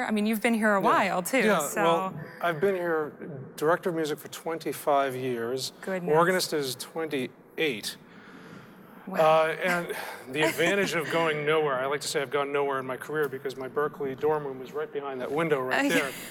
here? I mean, you've been here a while, too. Yeah, so. well, I've been here, director of music for 25 years. Goodness. Organist is 28. Wow. And the advantage of going nowhere, I like to say I've gone nowhere in my career because my Berkeley dorm room is right behind that window right there.